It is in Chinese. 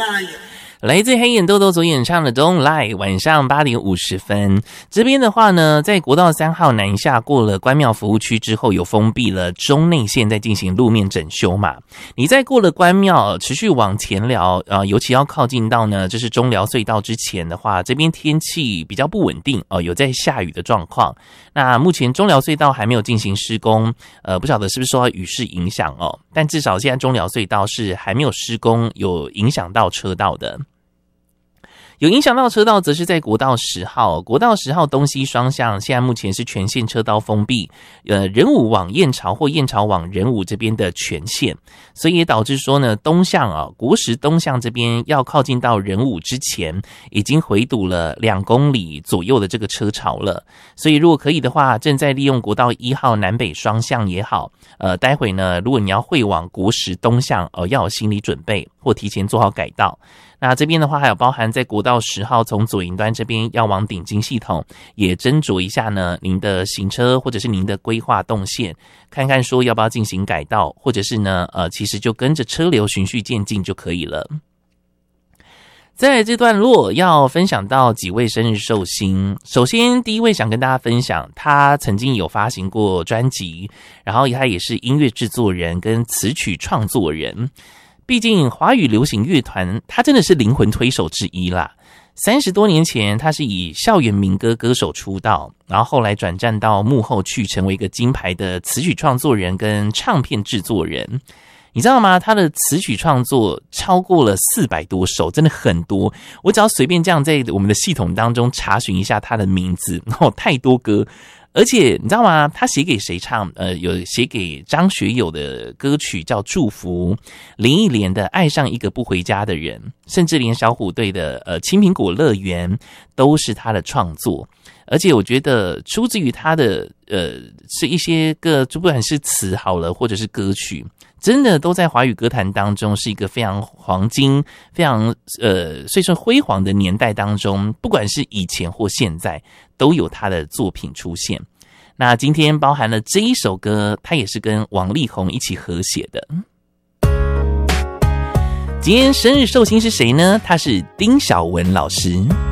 Lie。 来自黑眼豆豆所演唱的 Don't Lie， 晚上8点50分。这边的话呢，在国道3号南下过了关庙服务区之后，有封闭了中内线在进行路面整修嘛。你在过了关庙持续往前寮，尤其要靠近到呢，就是中寮隧道之前的话，这边天气比较不稳定有在下雨的状况。那目前中寮隧道还没有进行施工，不晓得是不是受到雨势影响但至少现在中寮隧道是还没有施工，有影响到车道的。有影响到车道则是在国道10号，国道10号东西双向现在目前是全线车道封闭，仁武往燕巢或燕巢往仁武这边的全线，所以也导致说呢，东向国10东向这边要靠近到仁武之前，已经回堵了2公里左右的这个车潮了。所以如果可以的话，正在利用国道1号南北双向也好，待会呢，如果你要会往国10东向，要有心理准备或提前做好改道。那这边的话还有包含在国道10号从左营端这边要往顶金系统，也斟酌一下呢您的行车或者是您的规划动线，看看说要不要进行改道，或者是呢其实就跟着车流循序渐进就可以了。再来这段落要分享到几位生日寿星。首先第一位想跟大家分享，他曾经有发行过专辑，然后他也是音乐制作人跟词曲创作人。毕竟华语流行乐团他真的是灵魂推手之一啦。30多年前他是以校园民歌歌手出道，然后后来转战到幕后去成为一个金牌的词曲创作人跟唱片制作人。你知道吗？他的词曲创作超过了400多首，真的很多。我只要随便这样在我们的系统当中查询一下他的名字，太多歌。而且你知道吗？他写给谁唱？有写给张学友的歌曲叫《祝福》，林忆莲的《爱上一个不回家的人》，甚至连小虎队的青苹果乐园都是他的创作。而且我觉得出自于他的是一些个，就不管是词好了，或者是歌曲，真的都在华语歌坛当中是一个非常黄金、非常所以说辉煌的年代当中，不管是以前或现在，都有他的作品出现。那今天包含了这一首歌，他也是跟王力宏一起合写的。今天生日寿星是谁呢？他是丁晓雯老师。